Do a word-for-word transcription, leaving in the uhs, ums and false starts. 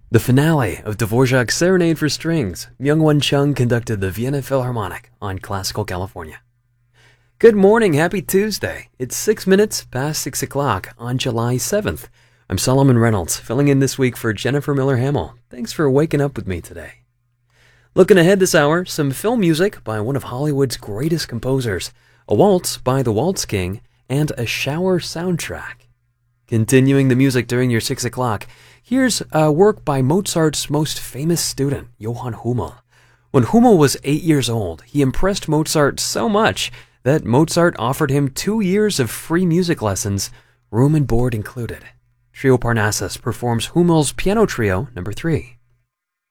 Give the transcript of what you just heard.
The finale of Dvorak's Serenade for Strings, Myung-Whun Chung conducted the Vienna Philharmonic on Classical California. Good morning, happy Tuesday. It's six minutes past six o'clock on July seventh. I'm Solomon Reynolds, filling in this week for Jennifer Miller-Hamill. Thanks for waking up with me today. Looking ahead this hour, some film music by one of Hollywood's greatest composers, a waltz by the Waltz King, and a shower soundtrack. Continuing the music during your six o'clock, here's a work by Mozart's most famous student, Johann Hummel. When Hummel was eight years old, he impressed Mozart so much that Mozart offered him two years of free music lessons, room and board included. Trio Parnassus performs Hummel's Piano Trio number three.